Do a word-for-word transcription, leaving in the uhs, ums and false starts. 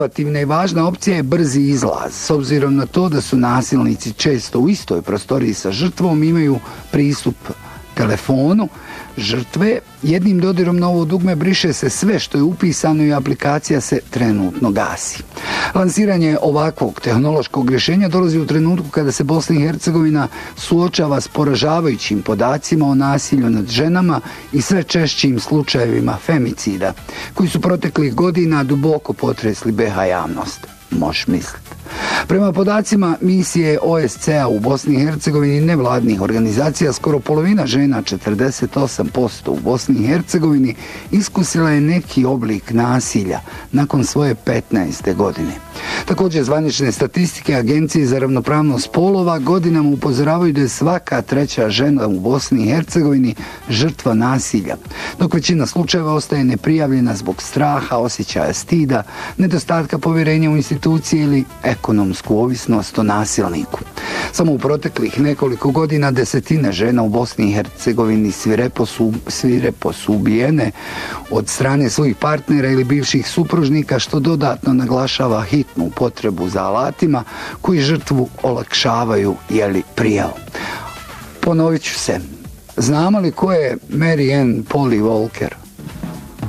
I važna opcija je brzi izlaz, s obzirom na to da su nasilnici često u istoj prostoriji sa žrtvom, imaju pristup telefonu žrtve. Jednim dodirom na ovo dugme briše se sve što je upisano i aplikacija se trenutno gasi. Lansiranje ovakvog tehnološkog rješenja dolazi u trenutku kada se Bosna i Hercegovina suočava s poražavajućim podacima o nasilju nad ženama i sve češćim slučajevima femicida, koji su proteklih godina duboko potresli B H javnost. Možeš misliti. Prema podacima misije O S C-a u Bosni i Hercegovini i nevladnih organizacija, skoro polovina žena, četrdeset osam posto u Bosni i Hercegovini, iskusila je neki oblik nasilja nakon svoje petnaeste godine. Također, zvanične statistike Agencije za ravnopravnost spolova godinama upozoravaju da je svaka treća žena u Bosni i Hercegovini žrtva nasilja, dok većina slučajeva ostaje neprijavljena zbog straha, osjećaja stida, nedostatka povjerenja u institucije ili ekonomsku ovisnost o nasilniku. Samo u proteklih nekoliko godina desetine žena u Bosni i Hercegovini svirepo su, svirepo su ubijene od strane svojih partnera ili bivših supružnika, što dodatno naglašava hitnu potrebu za alatima koji žrtvu olakšavaju jeli prijavu. Ponovit ću se. Znamo li ko je Mary Ann Polly Walker?